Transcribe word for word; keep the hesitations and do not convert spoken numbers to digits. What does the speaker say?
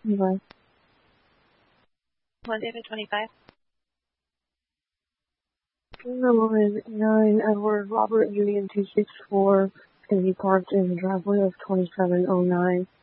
Bye. One David twenty-five. Number is nine Edward Robert Union two six four, going to be parked in the driveway of twenty-seven oh nine